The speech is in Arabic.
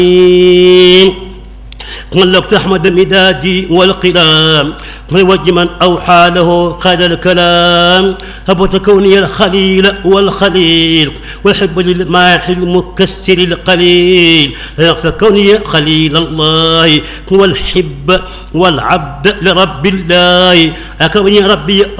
ملكت أحمد مدادي والقلام وجه من أوحى له خال الكلام هبت كوني الخليل والخليل والحب للماح المكسر القليل فكوني خليل الله والحب والعبد لرب الله أكوني ربي